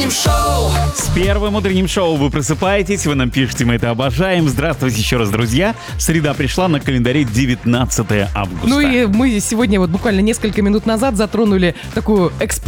утренним шоу. С первым утренним шоу вы просыпаетесь, вы нам пишете, мы это обожаем. Здравствуйте еще раз, друзья. Среда пришла, на календаре 19 августа. Ну и мы сегодня вот буквально несколько минут назад затронули такую